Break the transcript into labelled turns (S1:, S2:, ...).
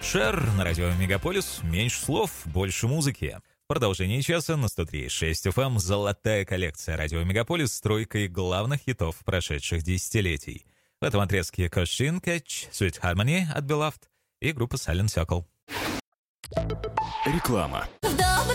S1: Шер на радио Мегаполис. Меньше слов, больше музыки. В продолжении часа на 103.6 FM золотая коллекция радио Мегаполис с тройкой главных хитов прошедших десятилетий. В этом отрезке Coshin Catch, Sweet Harmony от Beloved и группа Silent Circle.
S2: Реклама.